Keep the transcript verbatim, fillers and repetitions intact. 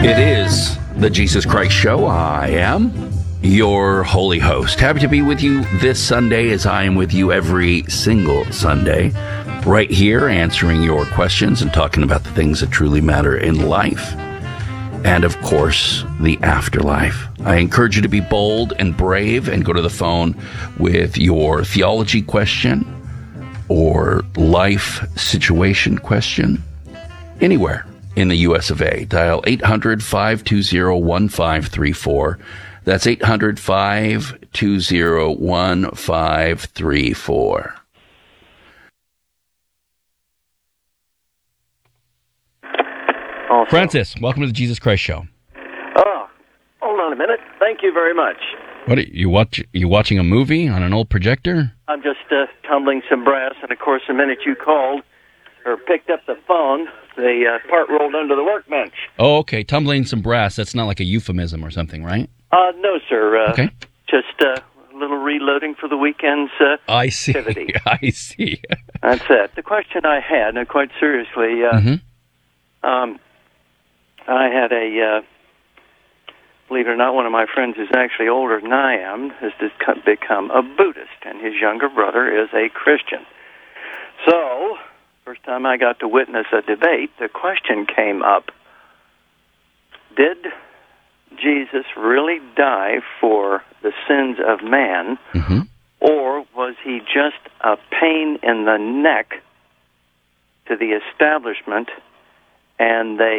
It is the Jesus Christ Show. I am your holy host. Happy to be with you this Sunday as I am with you every single Sunday, right here answering your questions and talking about the things that truly matter in life. And of course, the afterlife. I encourage you to be bold and brave and go to the phone with your theology question or life situation question anywhere in the U S of A. Dial eight hundred, five two zero, one five three four. That's eight hundred, five two zero, one five three four. Awesome. Francis, welcome to the Jesus Christ Show. Oh, hold on a minute. Thank you very much. What are you watch? You watching a movie on an old projector? I'm just uh, tumbling some brass, and of course, the minute you called or picked up the phone, the uh, part rolled under the workbench. Oh, okay. Tumbling some brass. That's not like a euphemism or something, right? Uh, no, sir. Uh, okay. Just uh, a little reloading for the weekend's uh, I see. activity. I see. That's it. The question I had, now quite seriously, uh, mm-hmm. um, I had a, uh, believe it or not, one of my friends who's actually older than I am has just become a Buddhist, and his younger brother is a Christian. So, first time I got to witness a debate, the question came up, did Jesus really die for the sins of man, mm-hmm. or was he just a pain in the neck to the establishment, and they